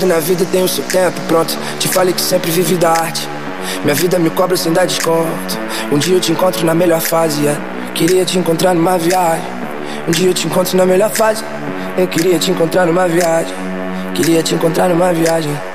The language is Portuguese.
Na vida tem o seu tempo, pronto. Te falei que sempre vive da arte. Minha vida me cobra sem dar desconto. Um dia eu te encontro na melhor fase, yeah. Queria te encontrar numa viagem. Um dia eu te encontro na melhor fase. Eu queria te encontrar numa viagem. Queria te encontrar numa viagem.